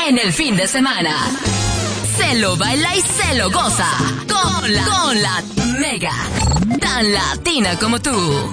en el fin de semana. Se lo baila y se lo goza con la Mega, tan latina como tú.